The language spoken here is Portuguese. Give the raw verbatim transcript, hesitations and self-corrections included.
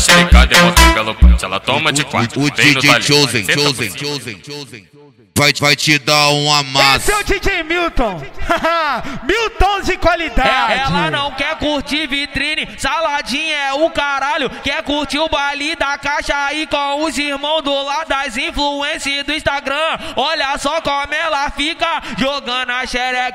xerecada e bota pelo punch. Ela toma de quatro. O D J Chosen, Chosen, Chosen, Chosen. Vai, vai te dar um amasso. Esse é o D J Milton. Milton de qualidade. É, ela não quer curtir vitrine, saladinha é o caralho. Quer curtir o baile da caixa aí com os irmãos do lado das influências do Instagram. Olha só como ela fica jogando a xereca